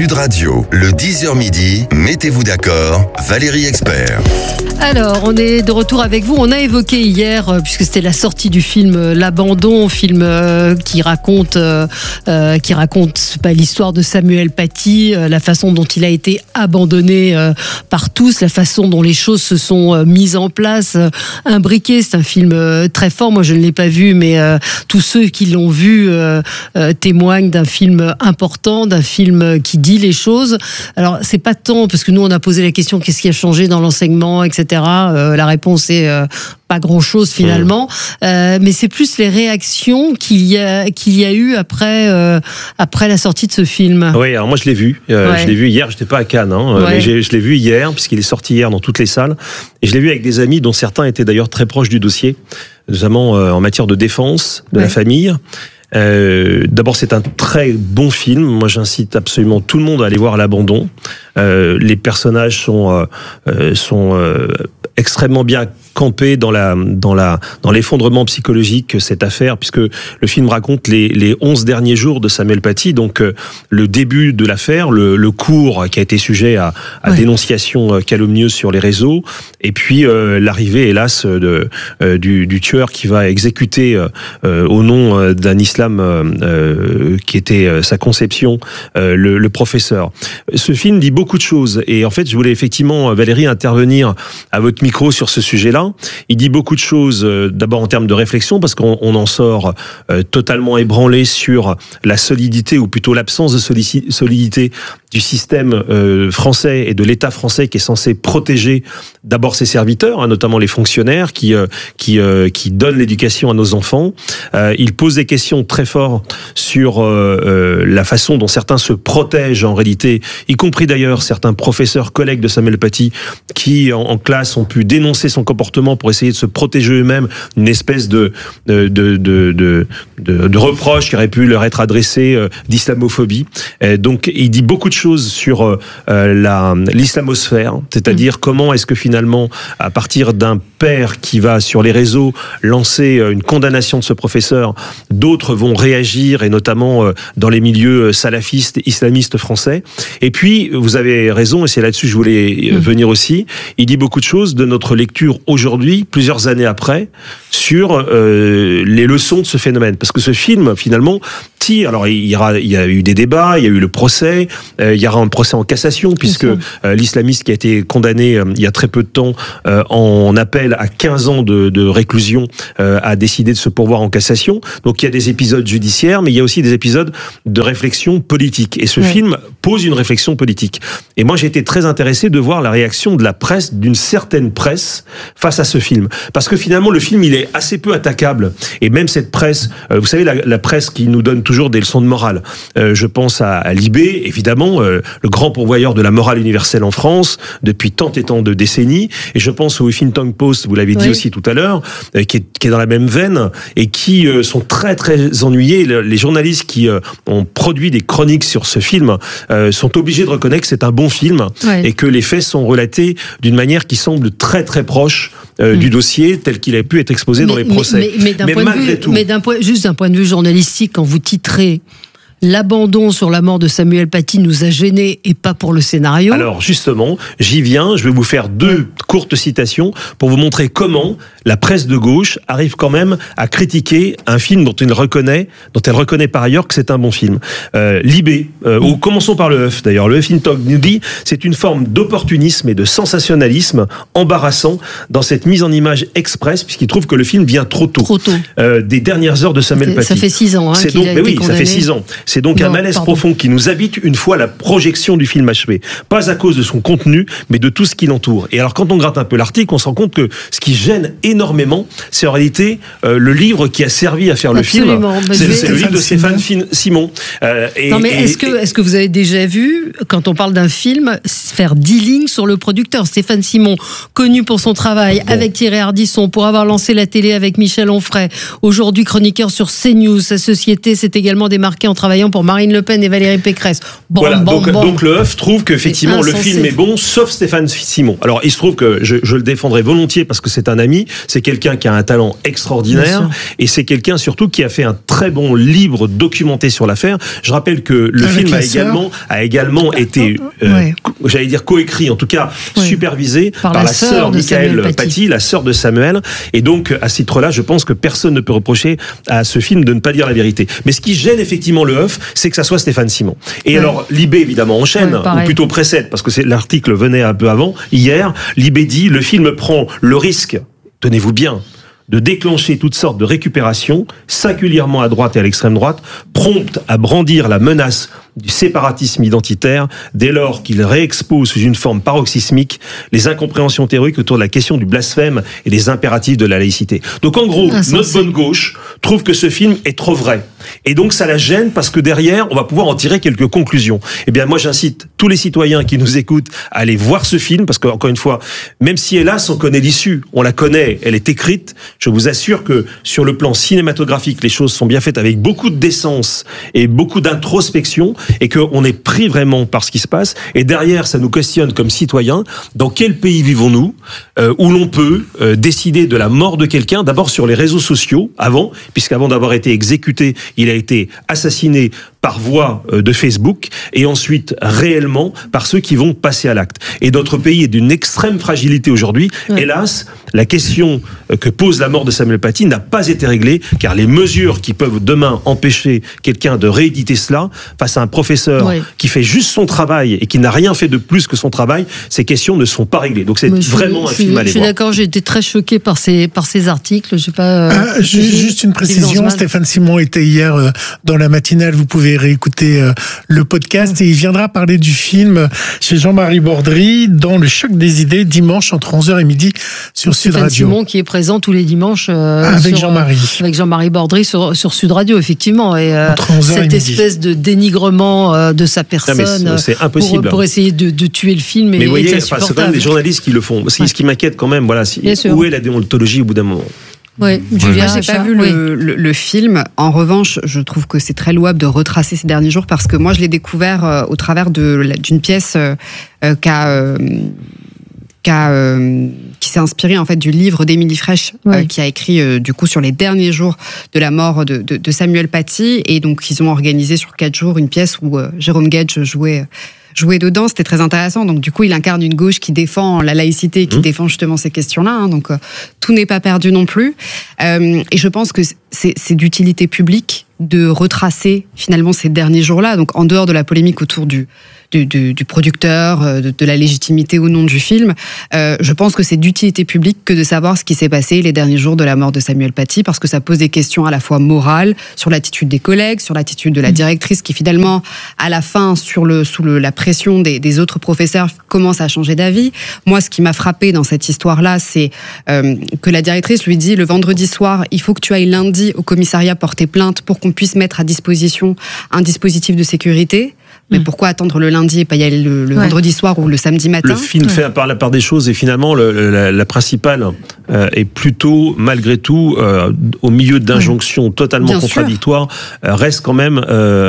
Sud Radio, le 10h midi, mettez-vous d'accord, Valérie Expert. Alors, on est de retour avec vous. On a évoqué hier, puisque c'était la sortie du film L'Abandon, film qui raconte l'histoire de Samuel Paty, la façon dont il a été abandonné par tous, la façon dont les choses se sont mises en place, imbriquées. C'est un film très fort. Moi, je ne l'ai pas vu, mais tous ceux qui l'ont vu témoignent d'un film important, d'un film qui dit les choses. Alors, c'est pas tant, parce que nous, on a posé la question, qu'est-ce qui a changé dans l'enseignement, etc. La réponse est pas grand-chose finalement, mais c'est plus les réactions qu'il y a eu après la sortie de ce film. Oui, alors moi je l'ai vu. Je l'ai vu hier. J'étais pas à Cannes, mais je l'ai vu hier puisqu'il est sorti hier dans toutes les salles. Et je l'ai vu avec des amis dont certains étaient d'ailleurs très proches du dossier, notamment en matière de défense de la famille. D'abord, c'est un très bon film. Moi, j'incite absolument tout le monde à aller voir L'Abandon. Les personnages sont extrêmement bien campés dans l'effondrement psychologique que cette affaire, puisque le film raconte les 11 derniers jours de Samuel Paty, donc le début de l'affaire, le cours qui a été sujet à dénonciation calomnieuse sur les réseaux, et puis l'arrivée, hélas, du tueur qui va exécuter au nom d'un islam qui était sa conception, le professeur. Ce film dit beaucoup de choses, et en fait, je voulais effectivement, Valérie, intervenir à votre micro sur ce sujet-là. Il dit beaucoup de choses, d'abord en termes de réflexion, parce qu'on en sort totalement ébranlé sur la solidité, ou plutôt l'absence de solidité du système français et de l'État français qui est censé protéger d'abord ses serviteurs, notamment les fonctionnaires qui donnent l'éducation à nos enfants. Il pose des questions très fortes sur la façon dont certains se protègent en réalité, y compris d'ailleurs certains professeurs, collègues de Samuel Paty, qui en classe ont pu dénoncer son comportement pour essayer de se protéger eux-mêmes, une espèce de reproche qui aurait pu leur être adressé d'islamophobie. Donc il dit beaucoup de choses sur l'islamosphère, c'est-à-dire comment est-ce que finalement, à partir d'un père qui va sur les réseaux lancer une condamnation de ce professeur, d'autres vont réagir, et notamment dans les milieux salafistes, islamistes français. Et puis, vous avez raison, et c'est là-dessus que je voulais venir aussi, il dit beaucoup de choses de notre lecture aujourd'hui, plusieurs années après, sur les leçons de ce phénomène. Parce que ce film, finalement, alors il y a eu des débats, il y a eu le procès, il y aura un procès en cassation, puisque l'islamiste qui a été condamné il y a très peu de temps en appel à 15 ans de réclusion a décidé de se pourvoir en cassation. Donc il y a des épisodes judiciaires, mais il y a aussi des épisodes de réflexion politique. Et ce film pose une réflexion politique. Et moi j'ai été très intéressé de voir la réaction de la presse, d'une certaine presse, face à ce film. Parce que finalement le film il est assez peu attaquable. Et même cette presse, vous savez la presse qui nous donne toujours des leçons de morale. Je pense à Libé, évidemment, le grand pourvoyeur de la morale universelle en France, depuis tant et tant de décennies. Et je pense au Huffington Post, vous l'avez dit aussi tout à l'heure, qui est dans la même veine, et qui sont très très ennuyés. Les journalistes qui ont produit des chroniques sur ce film sont obligés de reconnaître que c'est un bon film, et que les faits sont relatés d'une manière qui semble très très proche du dossier tel qu'il a pu être exposé dans les procès. Mais juste d'un point de vue journalistique, quand vous titrez L'abandon sur la mort de Samuel Paty nous a gênés, et pas pour le scénario. Alors justement, j'y viens, je vais vous faire deux courtes citations pour vous montrer comment la presse de gauche arrive quand même à critiquer un film dont elle reconnaît par ailleurs que c'est un bon film. Libé, ou commençons par le Huff d'ailleurs. Le Huffington nous dit c'est une forme d'opportunisme et de sensationnalisme embarrassant dans cette mise en image express, puisqu'il trouve que le film vient trop tôt. Des dernières heures de Samuel Paty. Ça fait 6 ans qu'il a été condamné. Ça fait 6 ans. C'est donc un malaise profond qui nous habite une fois la projection du film achevé. Pas à cause de son contenu, mais de tout ce qui l'entoure. Et alors, quand on gratte un peu l'article, on se rend compte que ce qui gêne énormément, c'est en réalité le livre qui a servi à faire le film. C'est le livre de Stéphane Simon. Est-ce que vous avez déjà vu, quand on parle d'un film, faire 10 lignes sur le producteur Stéphane Simon, connu pour son travail avec Thierry Ardisson, pour avoir lancé la télé avec Michel Onfray, aujourd'hui chroniqueur sur CNews, sa société s'est également démarquée en travaillant voyant pour Marine Le Pen et Valérie Pécresse. Donc le œuf trouve qu'effectivement le film est bon, sauf Stéphane Simon. Alors il se trouve que je le défendrai volontiers parce que c'est un ami, c'est quelqu'un qui a un talent extraordinaire et c'est quelqu'un surtout qui a fait un très bon livre documenté sur l'affaire. Je rappelle que le film a également été, j'allais dire coécrit, en tout cas supervisé par la sœur Michael Paty, la sœur de Samuel. Et donc à ce titre-là, je pense que personne ne peut reprocher à ce film de ne pas dire la vérité. Mais ce qui gêne effectivement le œuf, c'est que ça soit Stéphane Simon. Et alors Libé évidemment enchaîne, ou plutôt précède, parce que l'article venait un peu avant, hier. Libé dit, le film prend le risque, tenez-vous bien, de déclencher toutes sortes de récupérations, singulièrement à droite et à l'extrême droite, promptes à brandir la menace du séparatisme identitaire, dès lors qu'il réexpose sous une forme paroxysmique les incompréhensions théoriques autour de la question du blasphème et des impératifs de la laïcité. Donc en gros, notre bonne gauche trouve que ce film est trop vrai. Et donc ça la gêne parce que derrière, on va pouvoir en tirer quelques conclusions. Eh bien moi j'incite tous les citoyens qui nous écoutent à aller voir ce film, parce que encore une fois, même si hélas on connaît l'issue, on la connaît, elle est écrite, je vous assure que sur le plan cinématographique, les choses sont bien faites avec beaucoup de décence et beaucoup d'introspection, et qu'on est pris vraiment par ce qui se passe. Et derrière, ça nous questionne comme citoyens, dans quel pays vivons-nous, où l'on peut décider de la mort de quelqu'un, d'abord sur les réseaux sociaux, puisqu'avant d'avoir été exécuté, il a été assassiné par voie de Facebook, et ensuite réellement par ceux qui vont passer à l'acte. Et notre pays est d'une extrême fragilité aujourd'hui. Hélas, la question que pose la mort de Samuel Paty n'a pas été réglée, car les mesures qui peuvent demain empêcher quelqu'un de rééditer cela, face à un professeur qui fait juste son travail et qui n'a rien fait de plus que son travail, ces questions ne sont pas réglées. Donc c'est vraiment un film à aller voir. Je suis d'accord, j'ai été très choquée par ces articles. Je sais pas. Juste une précision, Stéphane Simon était hier dans la matinale, vous pouvez réécouter le podcast, et il viendra parler du film chez Jean-Marie Bordry dans le Choc des idées dimanche entre 11h et midi sur Sud Radio. Stéphane Simon qui est présent tous les dimanches avec Jean-Marie Bordry sur Sud Radio, effectivement, et cette espèce de dénigrement de sa personne, c'est impossible pour essayer de tuer le film. Mais vous voyez, c'est quand même des journalistes qui le font. Ce qui m'inquiète quand même, où est la déontologie au bout d'un moment? Julia, j'ai pas vu le film. En revanche, je trouve que c'est très louable de retracer ces derniers jours, parce que moi, je l'ai découvert au travers d'une pièce qui s'est inspirée en fait du livre d'Émilie Frêche, qui a écrit du coup sur les derniers jours de la mort de Samuel Paty, et donc ils ont organisé sur 4 jours une pièce où Jérôme Gage jouait dedans. C'était très intéressant. Donc du coup, il incarne une gauche qui défend la laïcité, qui défend justement ces questions-là. Donc tout n'est pas perdu non plus. Et je pense que c'est d'utilité publique de retracer finalement ces derniers jours-là. Donc en dehors de la polémique autour du producteur, de la légitimité ou non du film, je pense que c'est d'utilité publique que de savoir ce qui s'est passé les derniers jours de la mort de Samuel Paty, parce que ça pose des questions à la fois morales, sur l'attitude des collègues, sur l'attitude de la directrice, qui finalement, à la fin, sous la pression des autres professeurs, commence à changer d'avis. Moi, ce qui m'a frappé dans cette histoire-là, c'est que la directrice lui dit, le vendredi soir, il faut que tu ailles lundi au commissariat porter plainte pour qu'on puisse mettre à disposition un dispositif de sécurité. Mais pourquoi attendre le lundi et pas y aller le vendredi soir ou le samedi matin? Le film fait par la part des choses, et finalement la principale est plutôt, malgré tout, au milieu d'injonctions totalement contradictoires, reste quand même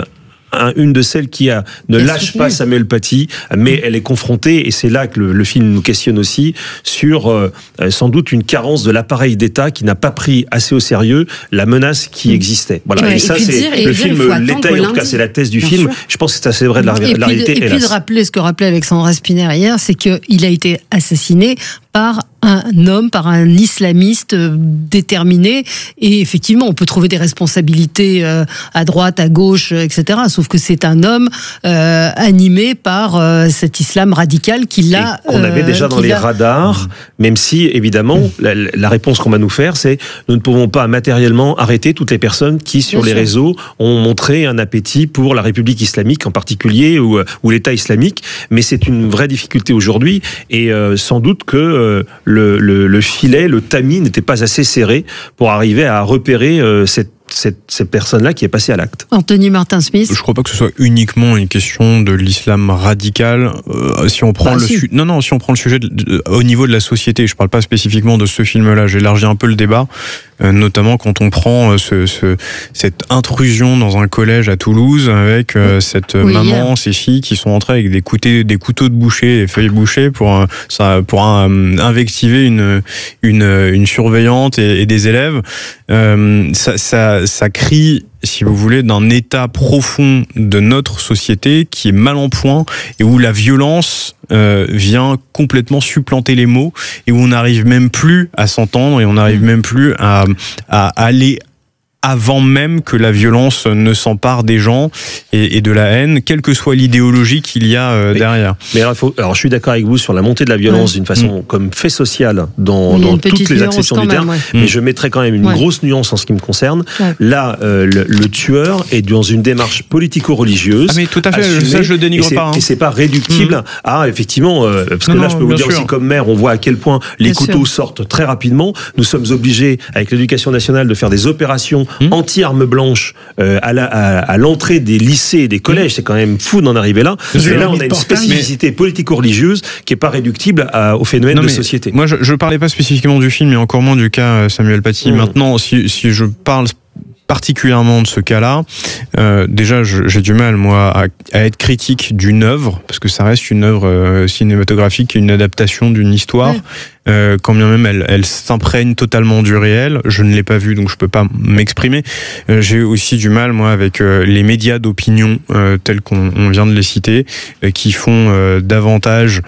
une de celles qui ne lâche pas Samuel Paty, mais elle est confrontée, et c'est là que le film nous questionne aussi, sur sans doute une carence de l'appareil d'État qui n'a pas pris assez au sérieux la menace qui existait. Voilà. Et ça, c'est le film l'étaye, en tout cas, c'est la thèse du film. Sûr. Je pense que c'est vrai de la réalité. Et puis de rappeler ce que rappelait Alexandra Spinner hier, c'est qu'il a été assassiné par un homme, par un islamiste déterminé, et effectivement on peut trouver des responsabilités à droite, à gauche, etc. Sauf que c'est un homme animé par cet islam radical qu'on avait déjà dans les radars, même si évidemment la réponse qu'on va nous faire, c'est nous ne pouvons pas matériellement arrêter toutes les personnes qui sur les réseaux ont montré un appétit pour la République islamique en particulier, ou l'État islamique, mais c'est une vraie difficulté aujourd'hui, et sans doute que le filet, le tamis n'était pas assez serré pour arriver à repérer cette cette personne-là qui est passée à l'acte. Anthony Martin-Smith. Je crois pas que ce soit uniquement une question de l'islam radical. Si on prend si on prend le sujet au niveau de la société, je parle pas spécifiquement de ce film-là, j'élargis un peu le débat. Notamment quand on prend cette intrusion dans un collège à Toulouse avec cette maman, ces filles qui sont entrées avec des couteaux de boucher, des feuilles bouchées pour invectiver une surveillante et des élèves. Ça crie, si vous voulez, d'un état profond de notre société qui est mal en point et où la violence vient complètement supplanter les mots et où on n'arrive même plus à s'entendre et on n'arrive même plus à aller avant même que la violence ne s'empare des gens et de la haine, quelle que soit l'idéologie qu'il y a derrière. Mais alors, je suis d'accord avec vous sur la montée de la violence d'une façon comme fait social dans toutes les actions du terme, mais je mettrais quand même une grosse nuance en ce qui me concerne. Là, le tueur est dans une démarche politico-religieuse. Ah mais tout à fait, ça je le dénigre pas. Et c'est pas réductible à effectivement, parce que là je peux vous dire aussi comme maire, on voit à quel point les couteaux sortent très rapidement. Nous sommes obligés, avec l'éducation nationale, de faire des opérations anti-armes blanches à l'entrée des lycées et des collèges. C'est quand même fou d'en arriver là. Et là, on a une spécificité politico-religieuse qui n'est pas réductible au phénomène de société. Moi, je ne parlais pas spécifiquement du film, mais encore moins du cas Samuel Paty. Maintenant, si je parle particulièrement de ce cas-là, déjà j'ai du mal moi à être critique d'une œuvre, parce que ça reste une œuvre cinématographique, une adaptation d'une histoire. Quand bien même elle s'imprègne totalement du réel. Je ne l'ai pas vu, donc je peux pas m'exprimer. J'ai aussi du mal, moi, avec les médias d'opinion tels qu'on vient de les citer, qui font davantage,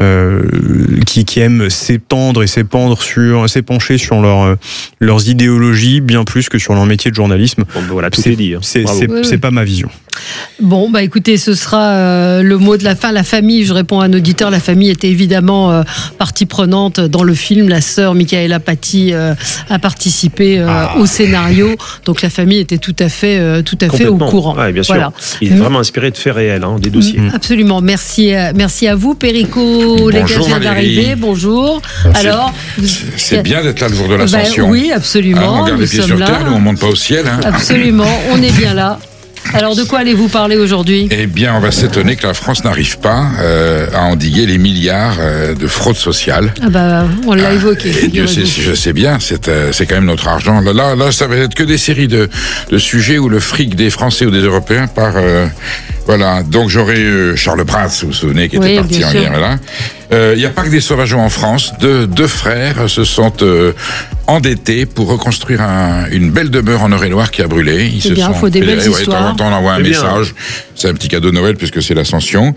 qui aiment s'étendre et s'épancher sur leurs idéologies bien plus que sur leur métier de journalisme. Bon, voilà, tout est dit. C'est pas ma vision. Bon, bah écoutez, ce sera le mot de la fin. La famille, je réponds à un auditeur, la famille était évidemment partie prenante dans le film. La sœur Michaela Paty a participé au scénario, donc la famille était tout à fait au courant. Ouais, bien sûr. Voilà. Il est vraiment inspiré de faits réels, des dossiers. Absolument. Merci à vous, Perico. Les gars vient d'arriver. Bonjour. Alors, c'est bien d'être là le jour de l'Ascension. Oui, absolument. On garde les pieds sur terre, nous on monte pas au ciel. Absolument. On est bien là. Alors, de quoi allez-vous parler aujourd'hui ? Eh bien, on va s'étonner que la France n'arrive pas à endiguer les milliards de fraude sociale. Ah bah, on l'a évoqué. Et Dieu sait si je sais bien, c'est quand même notre argent. Là, ça va être que des séries de sujets où le fric des Français ou des Européens part... Voilà, donc j'aurai Charles Prats, vous vous souvenez, qui était parti en guerre là. Il n'y a pas que des sauvageons en France. Deux frères se sont endettés pour reconstruire une belle demeure en Eure-et-Loir qui a brûlé. C'est bien, il faut des belles histoires. De temps en temps, on envoie un message. C'est un petit cadeau de Noël puisque c'est l'Ascension.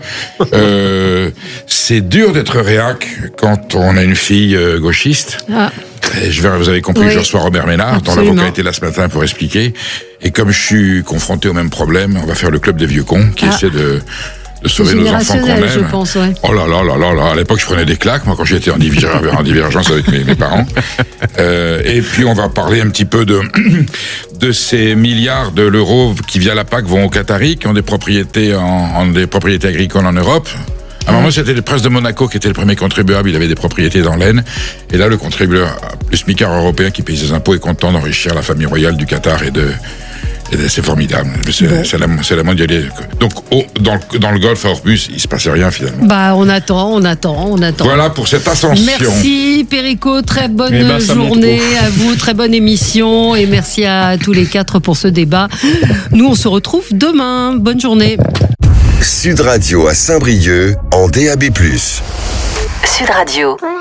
C'est dur d'être réac quand on a une fille gauchiste. Ah. Vous avez compris que je reçois Robert Ménard, dont l'avocat était là ce matin pour expliquer. Et comme je suis confronté au même problème, on va faire le club des vieux cons qui essaie de sauver nos enfants qu'on aime. Je pense, ouais. Oh là là là là là. À l'époque, je prenais des claques, moi, quand j'étais en divergence avec mes parents. Et puis, on va parler un petit peu de ces milliards de l'euro qui, via la PAC, vont aux Qataris, qui ont des propriétés des propriétés agricoles en Europe. À un moment, c'était le prince de Monaco qui était le premier contribuable. Il avait des propriétés dans l'Aisne. Et là, le contribuable, le smicard européen qui paye ses impôts, est content d'enrichir la famille royale du Qatar et c'est formidable. C'est la mondialisation. Donc, dans le Golfe, à Hormuz, il se passait rien finalement. Bah, on attend. Voilà pour cette ascension. Merci Perico, très bonne journée à vous, très bonne émission et merci à tous les quatre pour ce débat. Nous, on se retrouve demain. Bonne journée. Sud Radio à Saint-Brieuc en DAB+. Sud Radio.